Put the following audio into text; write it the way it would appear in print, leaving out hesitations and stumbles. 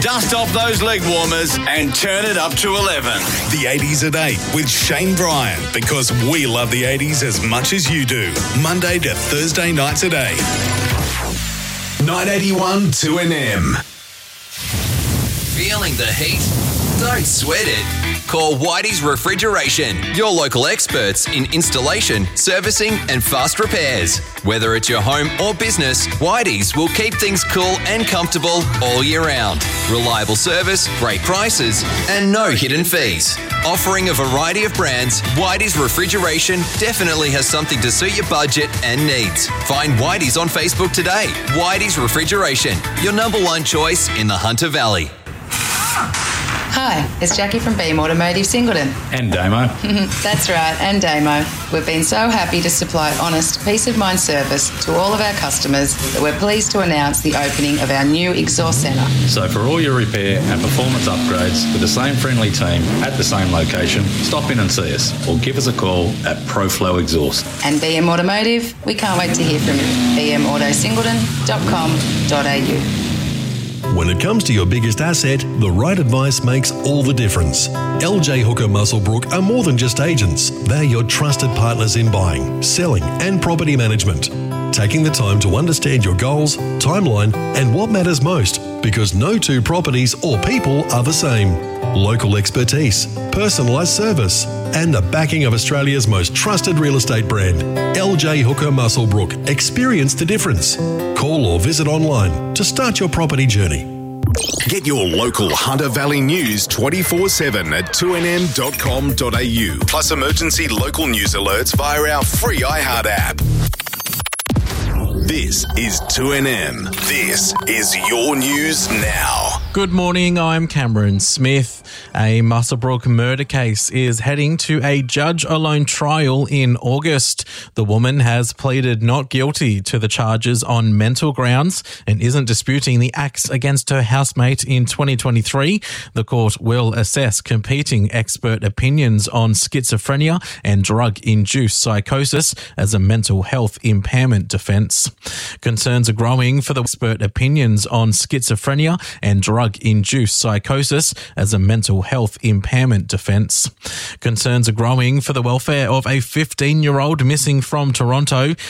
Dust off those leg warmers and turn it up to 11. The 80s at 8 with Shane Bryan, because we love the 80s as much as you do. Monday to Thursday nights at 8. 981 2NM. Feeling the heat? Don't sweat it. Call Whitey's Refrigeration, your local experts in installation, servicing and fast repairs. Whether it's your home or business, Whitey's will keep things cool and comfortable all year round. Reliable service, great prices and no hidden fees. Offering a variety of brands, Whitey's Refrigeration definitely has something to suit your budget and needs. Find Whitey's on Facebook today. Whitey's Refrigeration, your number one choice in the Hunter Valley. Hi, it's Jackie from Beam Automotive Singleton. And Damo. That's right, and Damo. We've been so happy to supply honest, peace of mind service to all of our customers that we're pleased to announce the opening of our new exhaust centre. So for all your repair and performance upgrades with the same friendly team at the same location, stop in and see us or give us a call at ProFlow Exhaust. And BM Automotive, we can't wait to hear from you. bmautosingleton.com.au. When it comes to your biggest asset, the right advice makes all the difference. LJ Hooker Musselbrook are more than just agents. They're your trusted partners in buying, selling and property management. Taking the time to understand your goals, timeline and what matters most, because no two properties or people are the same. Local expertise, personalised service and the backing of Australia's most trusted real estate brand. LJ Hooker Musselbrook. Experience the difference. Call or visit online to start your property journey. Get your local Hunter Valley news 24/7 at 2nm.com.au. Plus emergency local news alerts via our free iHeart app. This is 2NM. This is your news now. Good morning, I'm Cameron Smith. A Musselbrook murder case is heading to a judge-alone trial in August. The woman has pleaded not guilty to the charges on mental grounds and isn't disputing the acts against her housemate in 2023. The court will assess competing expert opinions on schizophrenia and drug-induced psychosis as a mental health impairment defence. Concerns are growing for the expert opinions on schizophrenia and drug-induced psychosis as a mental health impairment defence. Concerns are growing for the welfare of a 15-year-old missing from Toronto.